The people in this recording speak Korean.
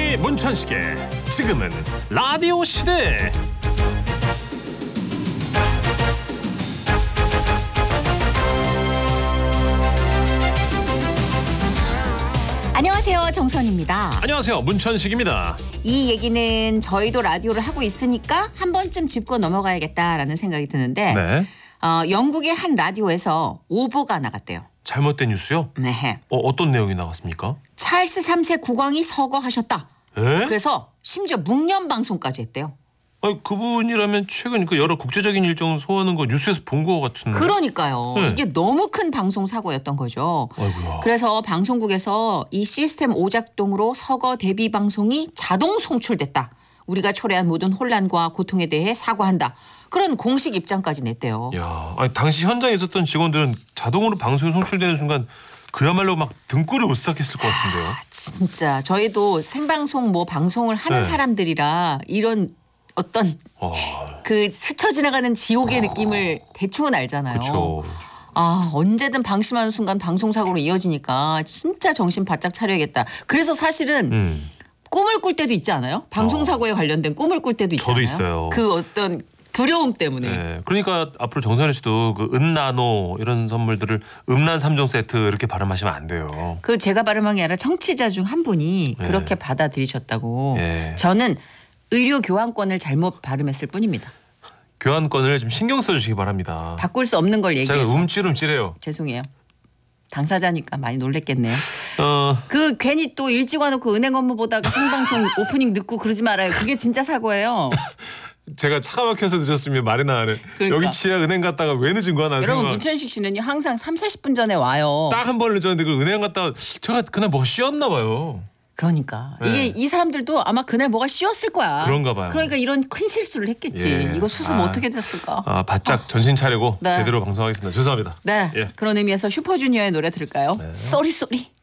DJ 문천식의 지금은 라디오 시대. 안녕하세요, 정선입니다. 안녕하세요, 문천식입니다. 이 얘기는 저희도 라디오를 하고 있으니까 한 번쯤 짚고 넘어가야겠다라는 생각이 드는데 네. 영국의 한 라디오에서 오보가 나갔대요. 잘못된 뉴스요? 네. 어떤 내용이 나갔습니까? 찰스 3세 국왕이 서거하셨다. 에? 그래서 심지어 묵념 방송까지 했대요. 아니, 그분이라면 최근 그 여러 국제적인 일정 소화하는 거 뉴스에서 본 거 같은데. 그러니까요. 네. 이게 너무 큰 방송 사고였던 거죠. 아이고야. 그래서 방송국에서 이 시스템 오작동으로 서거 대비 방송이 자동 송출됐다. 우리가 초래한 모든 혼란과 고통에 대해 사과한다. 그런 공식 입장까지 냈대요. 야, 아니, 당시 현장에 있었던 직원들은 자동으로 방송이 송출되는 순간 그야말로 막 등골이 오싹했을 것 같은데요. 진짜 저희도 생방송 방송을 하는 네. 사람들이라 이런 어떤 그 스쳐 지나가는 지옥의 느낌을 대충은 알잖아요. 그렇죠. 언제든 방심하는 순간 방송사고로 이어지니까 진짜 정신 바짝 차려야겠다. 그래서 사실은 꿈을 꿀 때도 있지 않아요? 방송사고에 관련된 꿈을 꿀 때도 있잖아요. 저도 있어요. 그 어떤 두려움 때문에. 네, 그러니까 앞으로 정선혜 씨도 그 은나노 이런 선물들을 음란 3종 세트 이렇게 발음하시면 안 돼요. 그 제가 발음한 게 아니라 청취자 중 한 분이 그렇게 받아들이셨다고. 네. 저는 의료 교환권을 잘못 발음했을 뿐입니다. 교환권을 좀 신경 써주시기 바랍니다. 바꿀 수 없는 걸 제가 얘기해서. 움찔움찔해요. 죄송해요. 당사자니까 많이 놀랬겠네요. 어, 그 괜히 또 일찍 와놓고 은행 업무 보다가 생방송 오프닝 늦고 그러지 말아요. 그게 진짜 사고예요. 제가 차가 막혀서 늦었으면 말이나 하네. 그러니까. 여기 지하 은행 갔다가 왜 늦은 거야? 나 여러분 생각. 문천식 씨는요 항상 30-40분 전에 와요. 딱 한 번 늦었는데 그 은행 갔다가 제가 그날 뭐가 쉬었나 봐요. 그러니까 네. 이게 이 사람들도 아마 그날 뭐가 씌웠을 거야. 그런가 봐요. 그러니까 이런 큰 실수를 했겠지. 예. 이거 수습 어떻게 됐을까? 바짝 정신 차리고 네. 제대로 방송하겠습니다. 죄송합니다. 네. 예. 그런 의미에서 슈퍼주니어의 노래 들을까요? 쏘리 쏘리.